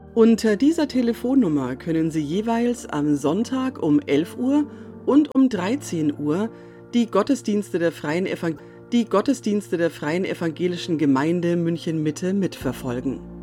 Unter dieser Telefonnummer können Sie jeweils am Sonntag um 11 Uhr und um 13 Uhr die Gottesdienste der Freien Evangelischen Gemeinde München Mitte mitverfolgen.